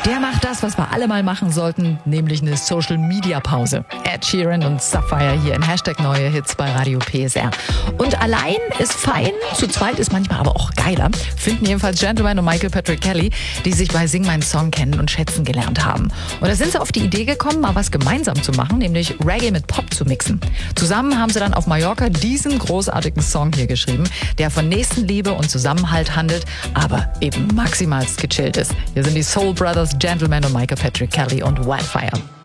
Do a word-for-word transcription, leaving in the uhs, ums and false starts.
Der macht das, was wir alle mal machen sollten, nämlich eine Social-Media-Pause. Ed Sheeran und Sapphire hier in Hashtag Neue Hits bei Radio P S R. Und allein ist fein, zu zweit ist manchmal aber auch geiler, finden jedenfalls Gentleman und Michael Patrick Kelly, die sich bei Sing Mein Song kennen und schätzen gelernt haben. Und da sind sie auf die Idee gekommen, mal was gemeinsam zu machen, nämlich Reggae mit Pop zu mixen. Zusammen haben sie dann auf Mallorca diesen großartigen Song hier geschrieben, der von Nächstenliebe und Zusammenhalt handelt, aber eben maximalst gechillt ist. Hier sind die Soul Brothers, Gentleman und Michael Patrick Kelly und Wildfire.